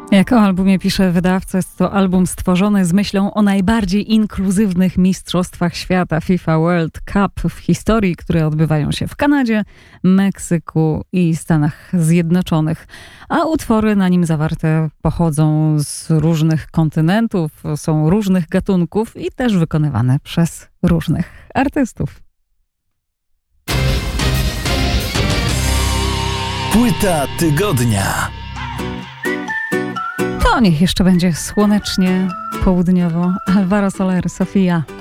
Jak o albumie pisze wydawca, jest to album stworzony z myślą o najbardziej inkluzywnych mistrzostwach świata FIFA World Cup w historii, które odbywają się w Kanadzie, Meksyku i Stanach Zjednoczonych. A utwory na nim zawarte pochodzą z różnych kontynentów, są różnych gatunków i też wykonywane przez różnych artystów. Płyta tygodnia. To niech jeszcze będzie słonecznie, południowo. Alvaro Soler, Sofia.